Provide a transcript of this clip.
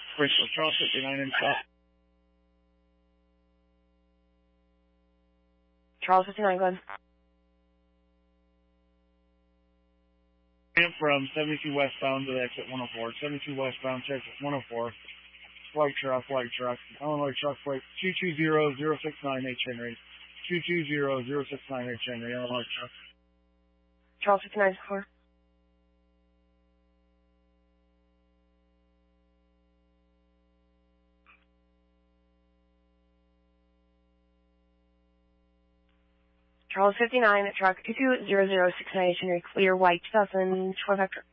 Bristol, Charles 59 in South. Charles 59, go ahead. From 72 westbound to the exit 104. 72 westbound to exit 104. Flight truck. Illinois truck plate 220069H Henry. 220069H Henry, Illinois truck. Charles 59, 4. Charles 59 at truck 220069H Henry, clear white 2012 Vector.